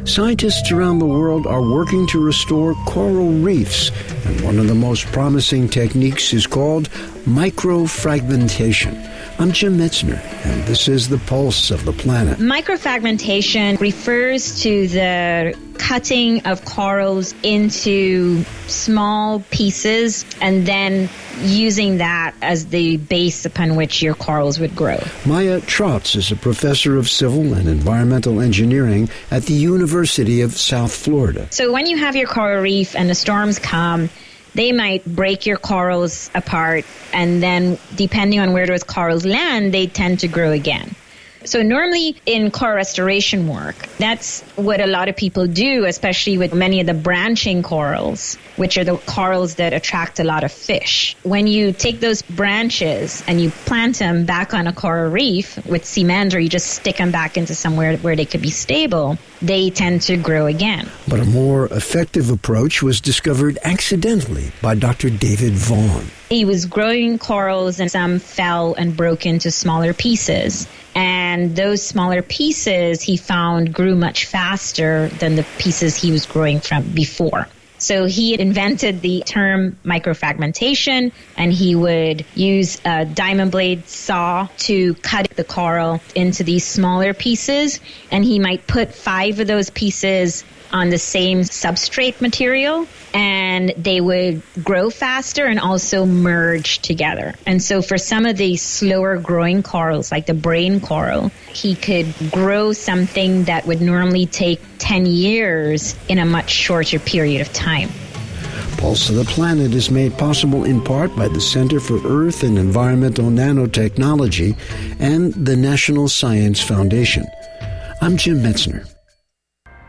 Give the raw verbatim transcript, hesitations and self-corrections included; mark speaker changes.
Speaker 1: Scientists around the world are working to restore coral reefs, and one of the most promising techniques is called microfragmentation. I'm Jim Metzner, and this is The Pulse of the Planet.
Speaker 2: Microfragmentation refers to the cutting of corals into small pieces and then using that as the base upon which your corals would grow.
Speaker 1: Maya Trotz is a professor of civil and environmental engineering at the University of South Florida.
Speaker 2: So when you have your coral reef and the storms come, they might break your corals apart, and then depending on where those corals land, they tend to grow again. So normally in coral restoration work, that's what a lot of people do, especially with many of the branching corals, which are the corals that attract a lot of fish. When you take those branches and you plant them back on a coral reef with cement, or you just stick them back into somewhere where they could be stable, they tend to grow again.
Speaker 1: But a more effective approach was discovered accidentally by Doctor David Vaughan.
Speaker 2: He was growing corals and some fell and broke into smaller pieces. And those smaller pieces he found grew much faster than the pieces he was growing from before. So he invented the term microfragmentation, and he would use a diamond blade saw to cut the coral into these smaller pieces. And he might put five of those pieces on the same substrate material, and they would grow faster and also merge together. And so for some of these slower growing corals, like the brain coral, he could grow something that would normally take ten years in a much shorter period of time.
Speaker 1: Pulse of the Planet is made possible in part by the Center for Earth and Environmental Nanotechnology and the National Science Foundation. I'm Jim Metzner.